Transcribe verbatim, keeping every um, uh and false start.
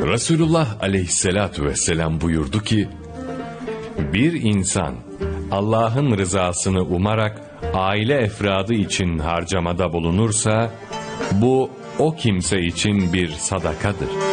Resulullah aleyhissalatu vesselam buyurdu ki, bir insan Allah'ın rızasını umarak aile efradı için harcamada bulunursa, bu o kimse için bir sadakadır.